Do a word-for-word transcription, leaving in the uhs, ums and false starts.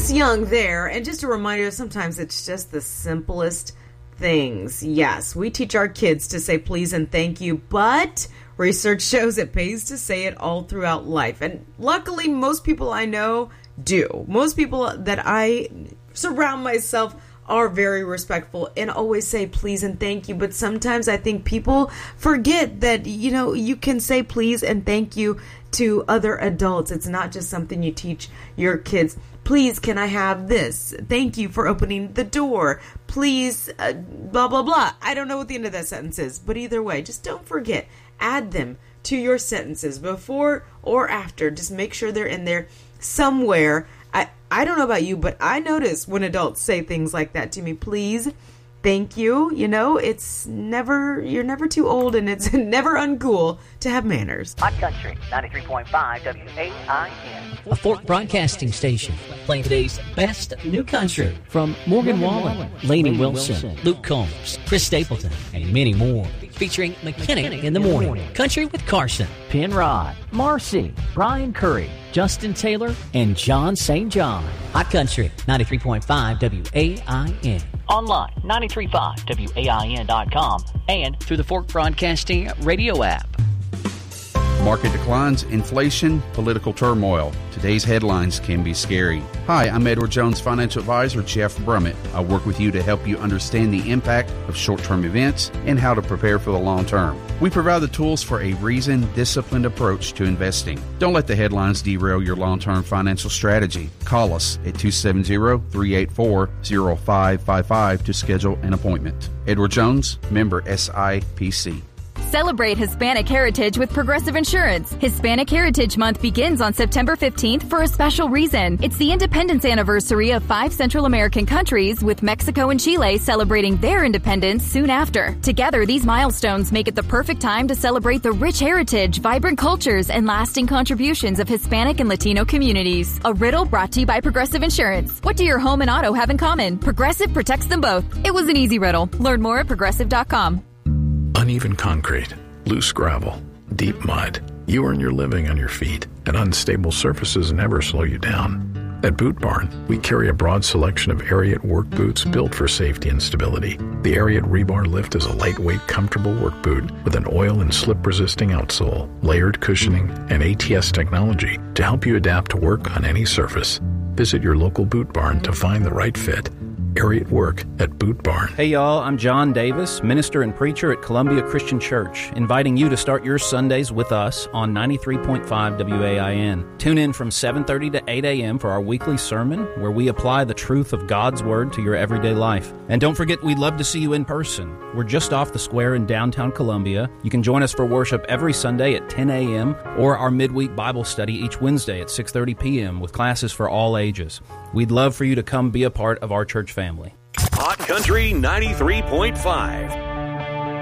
Chris Young there, and just a reminder, sometimes it's just the simplest things. Yes, we teach our kids to say please and thank you, but research shows it pays to say it all throughout life. And luckily, most people I know do. Most people that I surround myself are very respectful and always say please and thank you. But sometimes I think people forget that, you know, you can say please and thank you to other adults. It's not just something you teach your kids. Please, can I have this? Thank you for opening the door. Please, uh, blah, blah, blah. I don't know what the end of that sentence is, but either way, just don't forget. Add them to your sentences before or after. Just make sure they're in there somewhere. I, I don't know about you, but I notice when adults say things like that to me, please, thank you. You know, it's never, you're never too old, and it's never uncool to have manners. Hot Country, ninety-three point five W A I N. A Fork broadcasting station playing today's best new country from Morgan Wallen, Lainey Wilson, Luke Combs, Chris Stapleton, and many more. Featuring McKinnick in the Morning, Country with Carson, Penrod, Marcy, Brian Curry, Justin Taylor, and John Saint John. Hot Country, ninety-three point five W A I N. Online, nine three five W A I N dot com and through the Fork Broadcasting radio app. Market declines, inflation, political turmoil. Today's headlines can be scary. Hi, I'm Edward Jones Financial Advisor Jeff Brummett. I work with you to help you understand the impact of short-term events and how to prepare for the long term. We provide the tools for a reasoned, disciplined approach to investing. Don't let the headlines derail your long-term financial strategy. Call us at two seven zero, three eight four, zero five five five to schedule an appointment. Edward Jones, member S I P C. Celebrate Hispanic Heritage with Progressive Insurance. Hispanic Heritage Month begins on September fifteenth for a special reason. It's the independence anniversary of five Central American countries, with Mexico and Chile celebrating their independence soon after. Together, these milestones make it the perfect time to celebrate the rich heritage, vibrant cultures, and lasting contributions of Hispanic and Latino communities. A riddle brought to you by Progressive Insurance. What do your home and auto have in common? Progressive protects them both. It was an easy riddle. Learn more at progressive dot com. Uneven concrete, loose gravel, deep mud. You earn your living on your feet, and unstable surfaces never slow you down. At Boot Barn, we carry a broad selection of Ariat work boots built for safety and stability. The Ariat Rebar Lift is a lightweight, comfortable work boot with an oil and slip-resisting outsole, layered cushioning, and A T S technology to help you adapt to work on any surface. Visit your local Boot Barn to find the right fit. Ariat Work at Boot Barn. Hey y'all, I'm John Davis, minister and preacher at Columbia Christian Church, inviting you to start your Sundays with us on ninety-three point five W A I N. Tune in from seven thirty to eight a.m. for our weekly sermon, where we apply the truth of God's Word to your everyday life. And don't forget, we'd love to see you in person. We're just off the square in downtown Columbia. You can join us for worship every Sunday at ten a.m. or our midweek Bible study each Wednesday at six thirty p.m. with classes for all ages. We'd love for you to come be a part of our church family. Hot Country ninety-three point five.